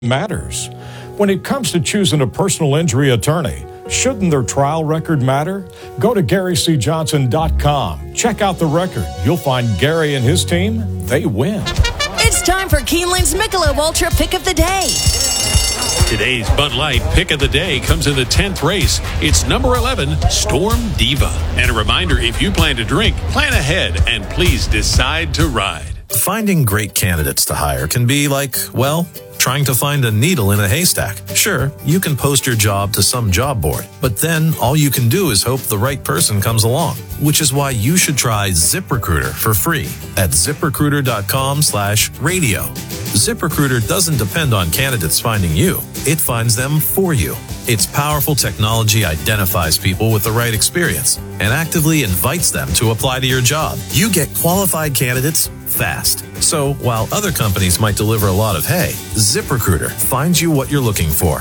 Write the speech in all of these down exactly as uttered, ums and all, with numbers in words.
matters. When it comes to choosing a personal injury attorney, shouldn't their trial record matter? Go to Gary C Johnson dot com. Check out the record. You'll find Gary and his team, they win. It's time for Keeneland's Michelob Ultra Pick of the Day. Today's Bud Light Pick of the Day comes in the tenth race. It's number eleven, Storm Diva. And a reminder, if you plan to drink, plan ahead and please decide to ride. Finding great candidates to hire can be like, well, trying to find a needle in a haystack. Sure, you can post your job to some job board, but then all you can do is hope the right person comes along, which is why you should try ZipRecruiter for free at ZipRecruiter.com slash radio. ZipRecruiter doesn't depend on candidates finding you. It finds them for you. Its powerful technology identifies people with the right experience and actively invites them to apply to your job. You get qualified candidates fast. So while other companies might deliver a lot of hay, ZipRecruiter finds you what you're looking for.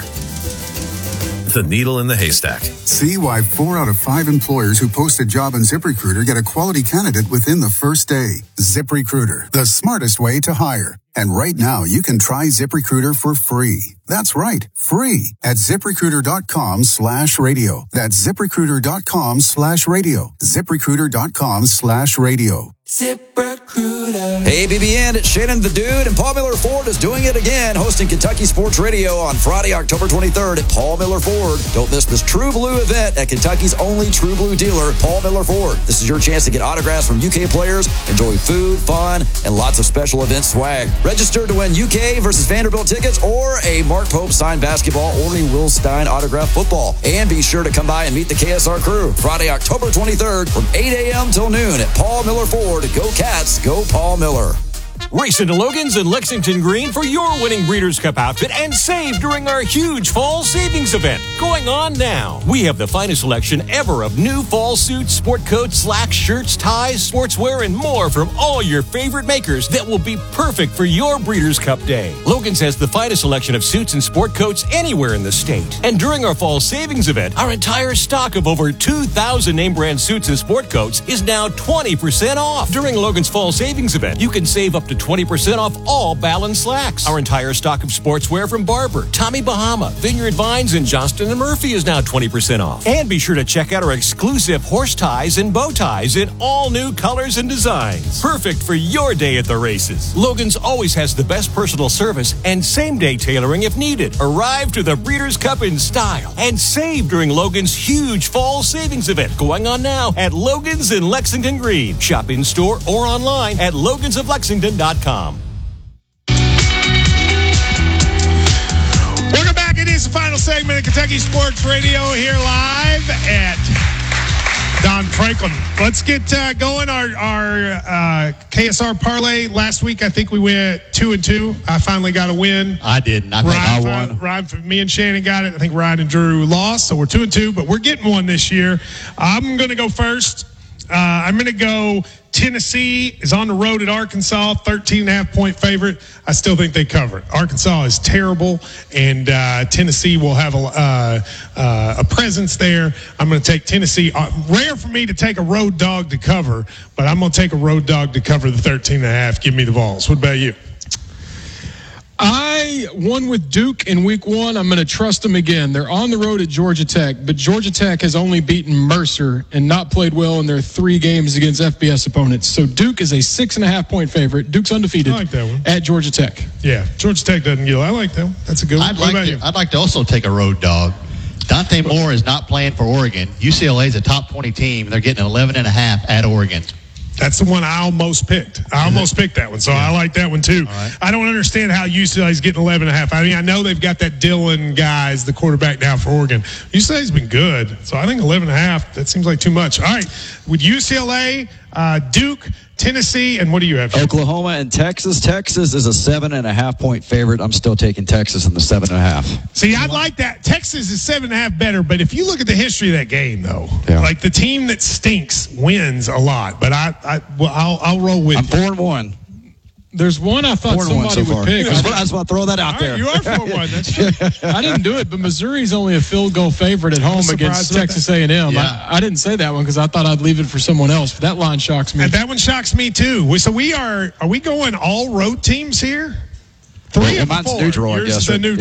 The needle in the haystack. See why four out of five employers who post a job on ZipRecruiter get a quality candidate within the first day. ZipRecruiter, the smartest way to hire. And right now, you can try ZipRecruiter for free. That's right, free at ZipRecruiter.com slash radio. That's ZipRecruiter.com slash radio. ZipRecruiter.com slash radio. ZipRecruiter. Hey, B B N, it's Shannon the Dude, and Paul Miller Ford is doing it again, hosting Kentucky Sports Radio on Friday, October twenty-third at Paul Miller Ford. Don't miss this True Blue event at Kentucky's only True Blue dealer, Paul Miller Ford. This is your chance to get autographs from U K players, enjoy food, fun, and lots of special event swag. Register to win U K versus Vanderbilt tickets or a Mark Pope signed basketball or a Will Stein autographed football. And be sure to come by and meet the K S R crew Friday, October twenty-third from eight a.m. till noon at Paul Miller Ford. Go Cats, go Paul Miller. Race into Logan's in Lexington Green for your winning Breeders' Cup outfit and save during our huge fall savings event going on now. We have the finest selection ever of new fall suits, sport coats, slacks, shirts, ties, sportswear, and more from all your favorite makers that will be perfect for your Breeders' Cup day. Logan's has the finest selection of suits and sport coats anywhere in the state. And during our fall savings event, our entire stock of over two thousand name brand suits and sport coats is now twenty percent off. During Logan's fall savings event, you can save up to twenty percent off all Ballon slacks. Our entire stock of sportswear from Barber, Tommy Bahama, Vineyard Vines, and Johnston and Murphy is now twenty percent off. And be sure to check out our exclusive horse ties and bow ties in all new colors and designs. Perfect for your day at the races. Logan's always has the best personal service and same-day tailoring if needed. Arrive to the Breeders' Cup in style and save during Logan's huge fall savings event going on now at Logan's in Lexington Green. Shop in-store or online at logans of lexington dot com. Welcome back. It is the final segment of Kentucky Sports Radio here live at Don Franklin. Let's get uh, going. Our, our uh, K S R parlay last week, I think we went two and two. I finally got a win. I didn't. I think Ryan, I won. Ryan, me and Shannon got it. I think Ryan and Drew lost, so we're two and two. But we're getting one this year. I'm going to go first. Uh, I'm going to go. Tennessee is on the road at Arkansas, thirteen and a half point favorite. I still think they cover it. Arkansas is terrible, and uh, Tennessee will have a, uh, uh, a presence there. I'm going to take Tennessee. Uh, rare for me to take a road dog to cover, but I'm going to take a road dog to cover the thirteen and a half. Give me the Vols. What about you? I won with Duke in week one. I'm going to trust them again. They're on the road at Georgia Tech, but Georgia Tech has only beaten Mercer and not played well in their three games against F B S opponents. So Duke is a six and a half point favorite. Duke's undefeated I like that one. at Georgia Tech. Yeah, Georgia Tech doesn't get. I like that one. That's a good one. I'd What like about to, you? I'd like to also take a road dog. Dante Moore is not playing for Oregon. U C L A is a top twenty team. They're getting an eleven and a half at Oregon. That's the one I almost picked. I almost picked that one, so yeah. I like that one too. Right. I don't understand how U C L A is getting eleven and a half. I mean, I know they've got that Dillon guy as the quarterback now for Oregon. U C L A's been good, so I think eleven and a half, that seems like too much. All right, with U C L A, uh, Duke, Tennessee, and what do you have? Oklahoma and Texas. Texas is a seven and a half point favorite. I'm still taking Texas in the seven and a half. See, I'd like that. Texas is seven and a half better, but if you look at the history of that game, though, yeah. like the team that stinks wins a lot. But I, I well, I'll, I'll roll with. I'm you. four and one. There's one I thought Four and one somebody so would far. pick. I just, I just want to throw that out All there. right, you are four one. That's true. I didn't do it, but Missouri's only a field goal favorite at home against Texas A and M. Yeah. I, I didn't say that one because I thought I'd leave it for someone else. But that line shocks me. And that one shocks me too. So we are are we going all road teams here? Three Well, of mine's four. neutral, I Yours guess. is a neutral.